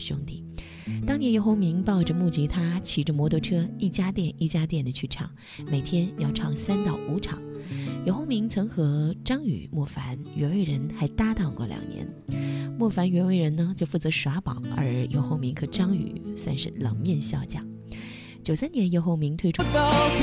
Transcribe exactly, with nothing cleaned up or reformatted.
兄弟。当年游鸿明抱着木吉他，骑着摩托车，一家店一家店的去唱，每天要唱三到五场。游鸿明曾和张宇、莫凡、袁惟仁还搭档过两年。莫凡、袁惟仁呢就负责耍宝，而游鸿明和张宇算是冷面笑匠。九三年，游鸿明推出